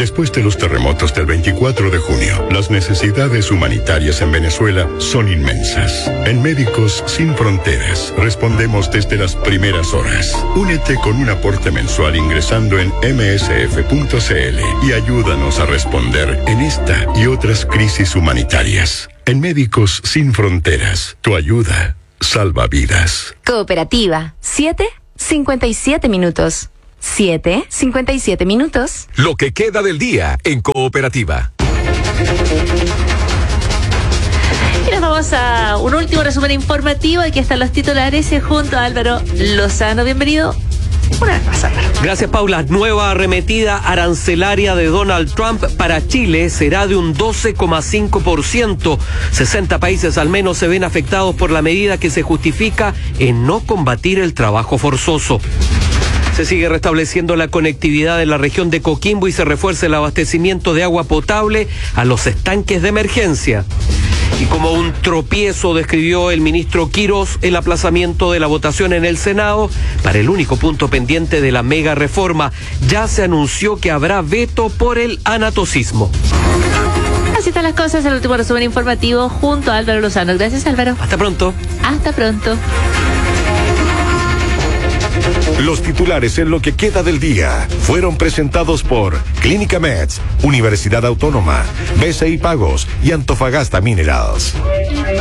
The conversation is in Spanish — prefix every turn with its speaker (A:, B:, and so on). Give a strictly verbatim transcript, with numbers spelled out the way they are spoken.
A: Después de los terremotos del veinticuatro de junio, las necesidades humanitarias en Venezuela son inmensas. En Médicos Sin Fronteras respondemos desde las primeras horas. Únete con un aporte mensual ingresando en eme ese efe punto ce ele y ayúdanos a responder en esta y otras crisis humanitarias. En Médicos Sin Fronteras, tu ayuda salva vidas.
B: Cooperativa, siete cincuenta y siete minutos. siete cincuenta y siete minutos.
C: Lo que queda del día en Cooperativa.
D: Y nos vamos a un último resumen informativo. Aquí están los titulares junto a Álvaro Lozano. Bienvenido una vez más, Álvaro.
E: Gracias, Paula. Nueva arremetida arancelaria de Donald Trump para Chile será de un doce coma cinco por ciento. sesenta países al menos se ven afectados por la medida que se justifica en no combatir el trabajo forzoso. Se sigue restableciendo la conectividad en la región de Coquimbo y se refuerza el abastecimiento de agua potable a los estanques de emergencia. Y como un tropiezo describió el ministro Quirós el aplazamiento de la votación en el Senado para el único punto pendiente de la mega reforma. Ya se anunció que habrá veto por el anatocismo.
D: Así están las cosas, el último resumen informativo junto a Álvaro Lozano. Gracias, Álvaro.
E: Hasta pronto.
D: Hasta pronto.
C: Los titulares en lo que queda del día fueron presentados por Clínica Meds, Universidad Autónoma, B C I Pagos y Antofagasta Minerals.